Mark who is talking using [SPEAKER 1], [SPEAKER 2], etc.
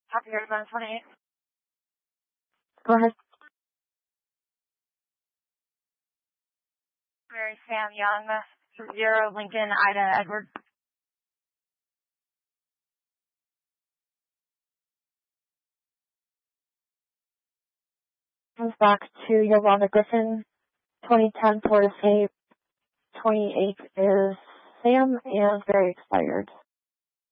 [SPEAKER 1] Happy Arizona 28.
[SPEAKER 2] Go ahead.
[SPEAKER 1] Mary Sam Young, 0 Lincoln Ida Edward.
[SPEAKER 2] Comes back to Yolanda Griffin, 2010 Florida State. 28 is Sam and very expired.